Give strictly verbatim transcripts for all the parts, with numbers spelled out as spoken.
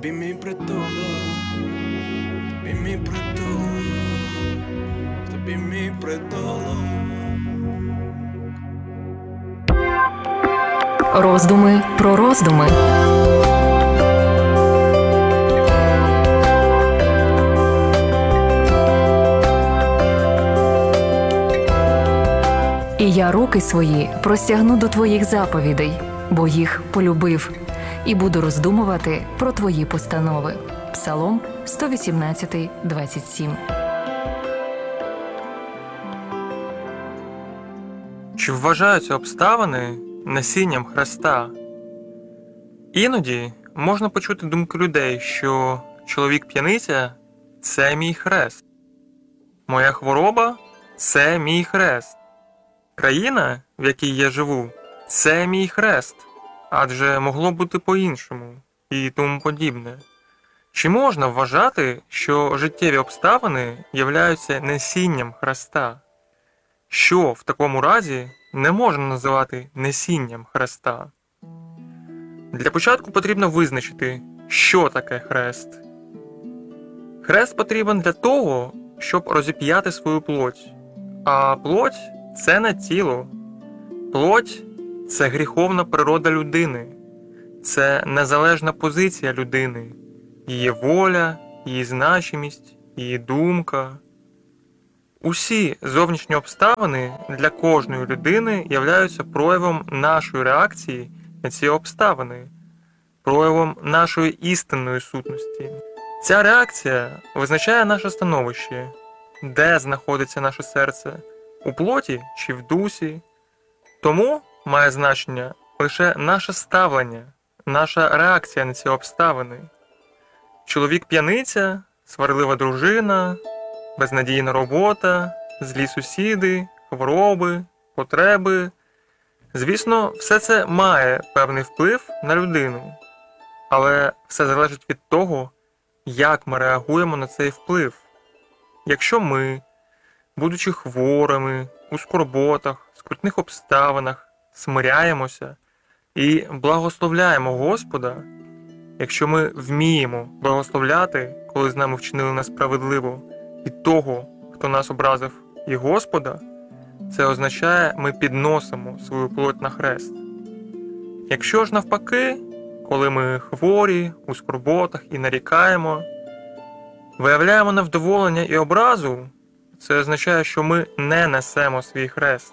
тобі мій притулок, тобі мій притулок, тобі мій притулок. Роздуми про роздуми. І я руки свої простягну до твоїх заповідей, бо їх полюбив, і буду роздумувати про твої постанови. Псалом сто вісімнадцять, двадцять сім. Чи вважаються обставини насінням Христа? Іноді можна почути думки людей, що чоловік-п'яниця – це мій хрест. Моя хвороба – це мій хрест. Країна, в якій я живу – це мій хрест, адже могло бути по-іншому і тому подібне. Чи можна вважати, що життєві обставини являються насінням Христа? Що в такому разі не можна називати насінням Христа? Для початку потрібно визначити, що таке хрест. Хрест потрібен для того, щоб розіп'яти свою плоть. А плоть – це не тіло. Плоть – це гріховна природа людини. Це незалежна позиція людини. Її воля, її значимість, її думка. Усі зовнішні обставини для кожної людини являються проявом нашої реакції на ці обставини, проявом нашої істинної сутності. Ця реакція визначає наше становище, де знаходиться наше серце – у плоті чи в дусі. Тому має значення лише наше ставлення, наша реакція на ці обставини. Чоловік-п'яниця, сварлива дружина, безнадійна робота, злі сусіди, хвороби, потреби. Звісно, все це має певний вплив на людину. Але все залежить від того, як ми реагуємо на цей вплив. Якщо ми, будучи хворими, у скорботах, скрутних обставинах, смиряємося і благословляємо Господа, якщо ми вміємо благословляти, коли з нами вчинили несправедливо, і того, хто нас образив, і Господа, це означає, ми підносимо свою плоть на хрест. Якщо ж навпаки, коли ми хворі, у скорботах і нарікаємо, виявляємо невдоволення і образу, це означає, що ми не несемо свій хрест.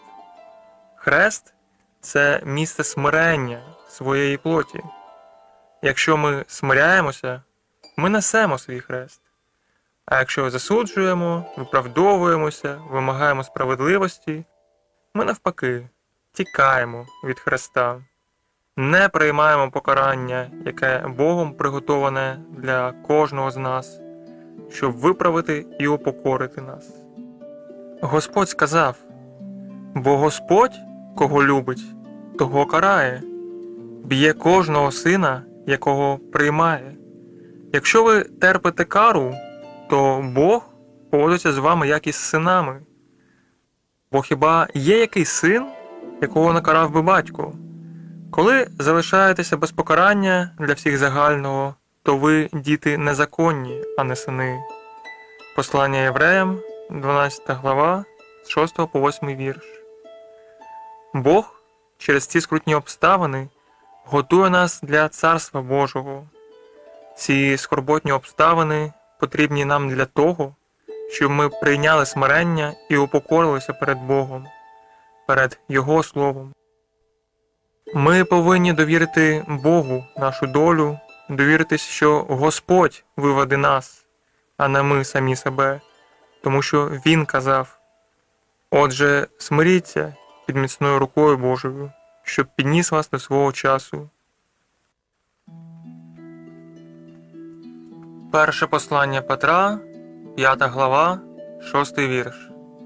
Хрест – це місце смирення своєї плоті. Якщо ми смиряємося, ми несемо свій хрест. А якщо засуджуємо, виправдовуємося, вимагаємо справедливості, ми навпаки тікаємо від Христа. Не приймаємо покарання, яке Богом приготоване для кожного з нас, щоб виправити і упокорити нас. Господь сказав: «Бо Господь, кого любить, того карає, б'є кожного сина, якого приймає». Якщо ви терпите кару, то Бог поводиться з вами як із синами. Бо хіба є який син, якого накарав би батько? Коли залишаєтеся без покарання для всіх загального, то ви діти незаконні, а не сини. Послання Євреям, дванадцята глава, з шостого по восьмий вірш. Бог через ці скрутні обставини готує нас для Царства Божого. Ці скорботні обставини потрібні нам для того, щоб ми прийняли смирення і упокорилися перед Богом, перед Його Словом. Ми повинні довірити Богу нашу долю, довіритись, що Господь виведе нас, а не ми самі себе, тому що Він казав: «Отже, смиріться під міцною рукою Божою, щоб підніс вас до свого часу». Перше послання Петра, п'ята глава, шостий вірш.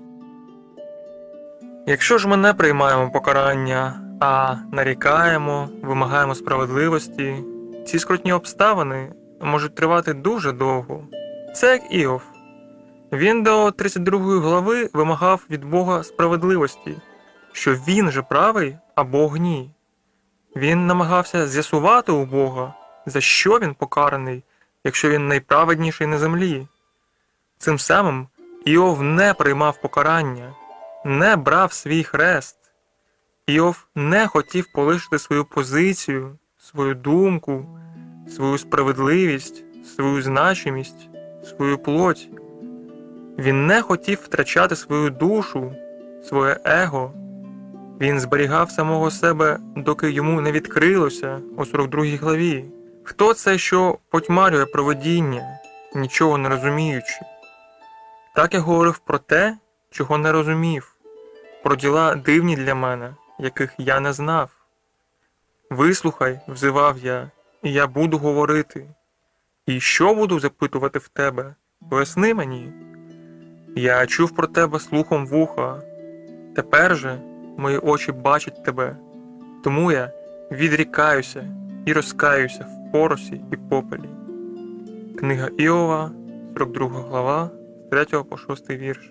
Якщо ж ми не приймаємо покарання, а нарікаємо, вимагаємо справедливості, ці скрутні обставини можуть тривати дуже довго. Це як Іов. Він до тридцять другої глави вимагав від Бога справедливості, що він же правий, а Бог ні. Він намагався з'ясувати у Бога, за що він покараний, якщо він найправедніший на землі? Цим самим Іов не приймав покарання, не брав свій хрест. Іов не хотів полишити свою позицію, свою думку, свою справедливість, свою значимість, свою плоть. Він не хотів втрачати свою душу, своє его. Він зберігав самого себе, доки йому не відкрилося у сорок другій главі. Хто це, що потьмарює провидіння, нічого не розуміючи? Так я говорив про те, чого не розумів, про діла дивні для мене, яких я не знав. Вислухай, взивав я, і я буду говорити. І що буду запитувати в тебе? Поясни мені. Я чув про тебе слухом вуха. Тепер же мої очі бачать тебе, тому я відрікаюся і розкаюся в поросі і попелі. Книга Іова, сорок друга глава, з третього по шостий вірш.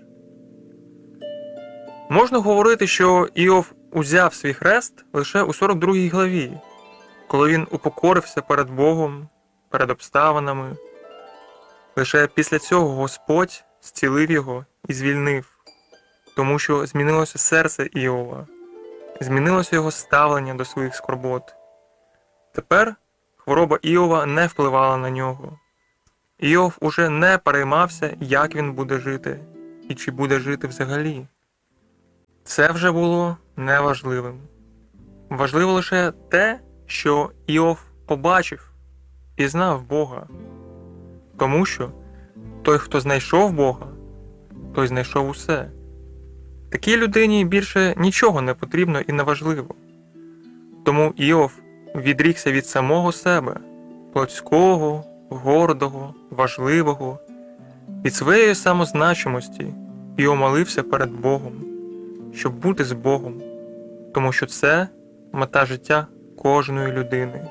Можна говорити, що Іов узяв свій хрест лише у сорок другій главі, коли він упокорився перед Богом, перед обставинами. Лише після цього Господь зцілив його і звільнив, тому що змінилося серце Іова, змінилося його ставлення до своїх скорбот. Тепер хвороба Іова не впливала на нього. Іов уже не переймався, як він буде жити, і чи буде жити взагалі. Це вже було неважливим. Важливо лише те, що Іов побачив і знав Бога. Тому що той, хто знайшов Бога, той знайшов усе. Такій людині більше нічого не потрібно і не важливо. Тому Іов відрікся від самого себе, плотського, гордого, важливого, від своєї самозначимості і омолився перед Богом, щоб бути з Богом, тому що це мета життя кожної людини.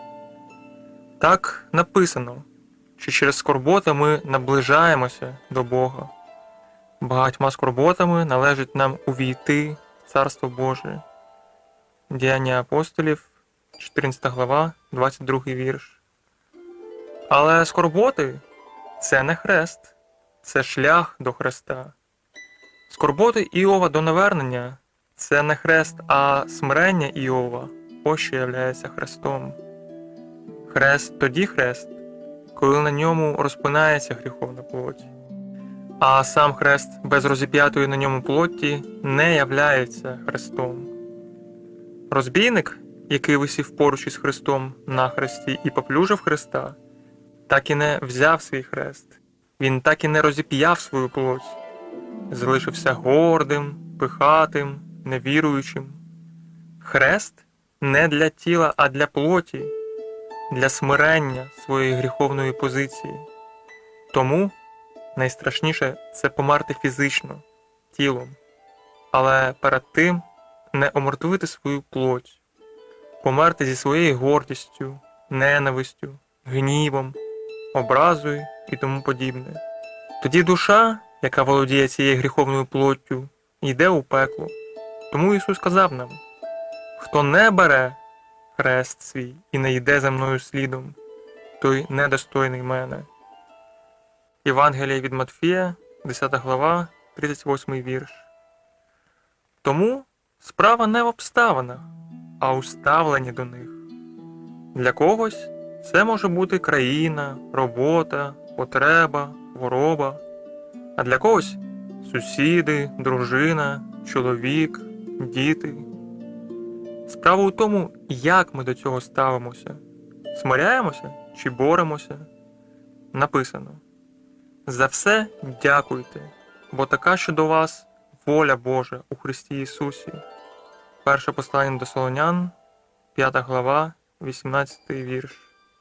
Так написано, що через скорботи ми наближаємося до Бога. Багатьма скорботами належить нам увійти в Царство Боже. Діяння апостолів, чотирнадцята глава, двадцять другий вірш. Але скорботи – це не хрест, це шлях до Христа. Скорботи Іова до навернення – це не хрест, а смирення Іова – ось що являється хрестом. Хрест тоді хрест, коли на ньому розпинається гріховна плоть. А сам хрест без розіп'ятої на ньому плоті не являється хрестом. Розбійник, який висів поруч із Христом на хресті і поплюжив Христа, так і не взяв свій хрест. Він так і не розіп'яв свою плоть. Залишився гордим, пихатим, невіруючим. Хрест не для тіла, а для плоті, для смирення своєї гріховної позиції. Тому найстрашніше – це померти фізично, тілом, але перед тим не омертвити свою плоть, померти зі своєю гордістю, ненавистю, гнівом, образою і тому подібне. Тоді душа, яка володіє цією гріховною плоттю, йде у пекло. Тому Ісус сказав нам: «Хто не бере хрест свій і не йде за мною слідом, той недостойний мене». Євангеліє від Матфія, десята глава, тридцять восьмий вірш. Тому справа не в обставинах, а у ставленні до них. Для когось це може бути країна, робота, потреба, хвороба, а для когось сусіди, дружина, чоловік, діти. Справа у тому, як ми до цього ставимося. Смиряємося чи боремося? Написано: «За все дякуйте, бо така щодо вас воля Божа у Христі Ісусі». Перше послання до Солонян, п'ята глава, вісімнадцятий вірш.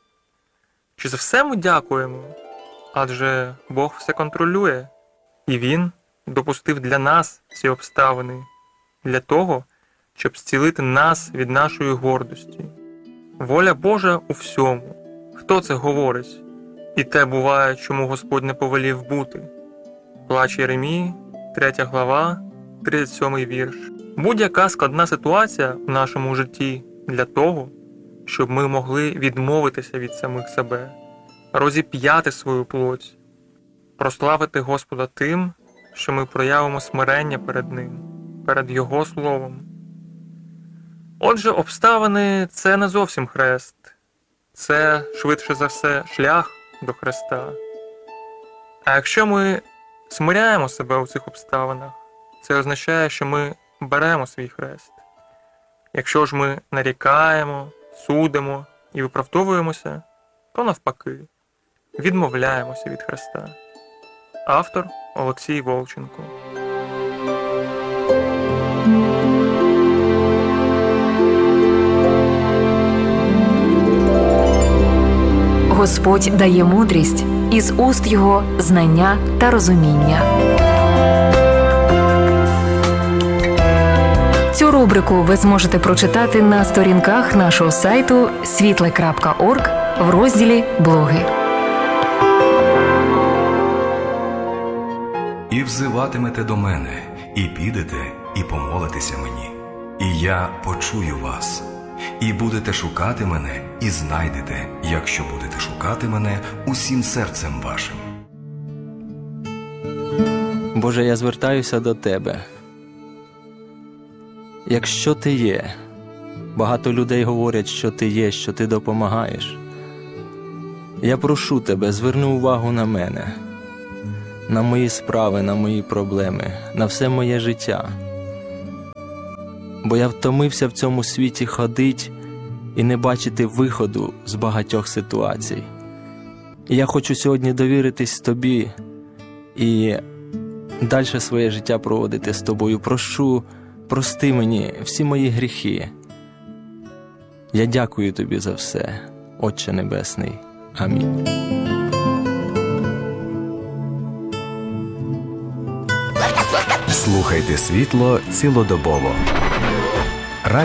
Чи за все ми дякуємо? Адже Бог все контролює, і Він допустив для нас ці обставини, для того, щоб зцілити нас від нашої гордості. Воля Божа у всьому. Хто це говорить? І те буває, чому Господь не повелів бути. Плач Єремії, третя глава, тридцять сьомий вірш. Будь-яка складна ситуація в нашому житті для того, щоб ми могли відмовитися від самих себе, розіп'яти свою плоть, прославити Господа тим, що ми проявимо смирення перед Ним, перед Його Словом. Отже, обставини – це не зовсім хрест, це, швидше за все, шлях до Христа. А якщо ми смиряємо себе у цих обставинах, це означає, що ми беремо свій хрест. Якщо ж ми нарікаємо, судимо і виправдовуємося, то навпаки, відмовляємося від Христа. Автор Олексій Волченко. Господь дає мудрість, із уст Його знання та розуміння. Цю рубрику ви зможете прочитати на сторінках нашого сайту світле крапка орг в розділі «Блоги». І взиватимете до мене, і підете, і помолитеся мені, і я почую вас. І будете шукати мене, і знайдете, якщо будете шукати мене усім серцем вашим. Боже, я звертаюся до Тебе. Якщо Ти є, багато людей говорять, що Ти є, що Ти допомагаєш. Я прошу Тебе, зверни увагу на мене, на мої справи, на мої проблеми, на все моє життя. Бо я втомився в цьому світі ходить і не бачити виходу з багатьох ситуацій. І я хочу сьогодні довіритись Тобі і далі своє життя проводити з Тобою. Прошу, прости мені всі мої гріхи. Я дякую Тобі за все, Отче Небесний. Амінь. Слухайте світло цілодобово.